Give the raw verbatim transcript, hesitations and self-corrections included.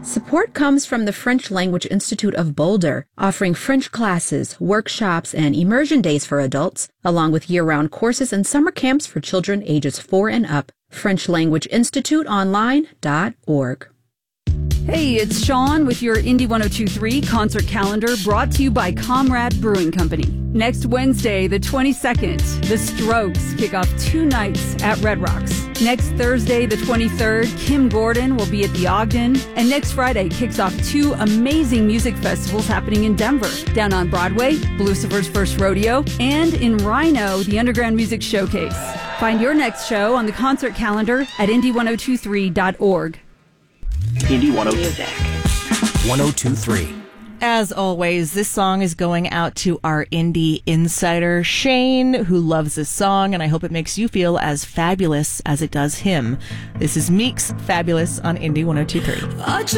Support comes from the French Language Institute of Boulder, offering French classes, workshops, and immersion days for adults, along with year-round courses and summer camps for children ages four and up. French Language Institute Online dot org. Hey, it's Sean with your Indy one oh two point three concert calendar brought to you by Comrade Brewing Company. Next Wednesday, the twenty-second, The Strokes kick off two nights at Red Rocks. Next Thursday, the twenty-third, Kim Gordon will be at the Ogden. And next Friday kicks off two amazing music festivals happening in Denver. Down on Broadway, Lucifer's First Rodeo, and in Rhino, the Underground Music Showcase. Find your next show on the concert calendar at Indy one oh two point three dot org. Indy one oh two. one oh two point three. As always, this song is going out to our indie insider, Shane, who loves this song, and I hope it makes you feel as fabulous as it does him. This is Meek's Fabulous on Indy one oh two point three.